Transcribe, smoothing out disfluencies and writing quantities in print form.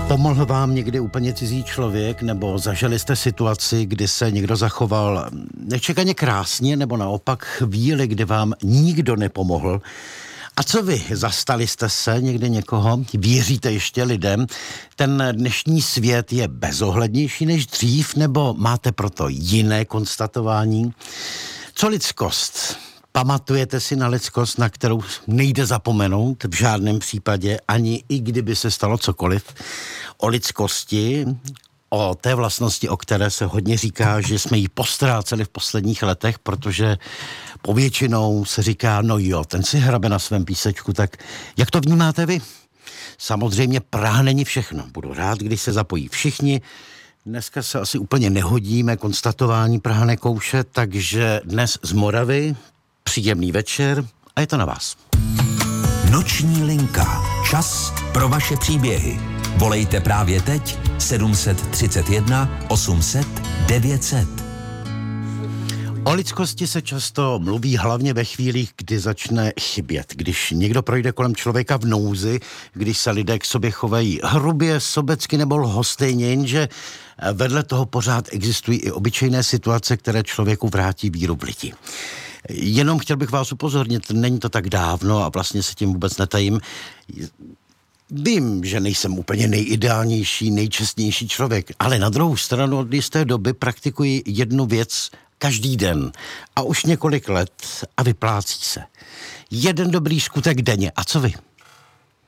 Pomohl vám někdy úplně cizí člověk, nebo zažili jste situaci, kdy se někdo zachoval nečekaně krásně, nebo naopak chvíli, kdy vám nikdo nepomohl? A co vy? Zastali jste se někdy někoho? Věříte ještě lidem? Ten dnešní svět je bezohlednější než dřív, nebo máte proto jiné konstatování? Co lidskost? Pamatujete si na lidskost, na kterou nejde zapomenout v žádném případě, ani i kdyby se stalo cokoliv? O lidskosti, o té vlastnosti, o které se hodně říká, že jsme ji postráceli v posledních letech, protože povětšinou se říká, no jo, ten si hrabe na svém písečku, tak jak to vnímáte vy? Samozřejmě Praha není všechno. Budu rád, když se zapojí všichni. Dneska se asi úplně nehodíme konstatování Praha nekouše, takže dnes z Moravy příjemný večer a je to na vás. Noční linka. Čas pro vaše příběhy. Volejte právě teď 731 800 900. O lidskosti se často mluví hlavně ve chvílích, kdy začne chybět. Když někdo projde kolem člověka v nouzi, když se lidé k sobě chovají hrubě, sobecky nebo lhostejně, jenže vedle toho pořád existují i obyčejné situace, které člověku vrátí víru v lidi. Jenom chtěl bych vás upozornit, není to tak dávno a vlastně se tím vůbec netajím. Vím, že nejsem úplně nejideálnější, nejčestnější člověk, ale na druhou stranu od jisté doby praktikuji jednu věc každý den a už několik let a vyplácí se. Jeden dobrý skutek denně. A co vy?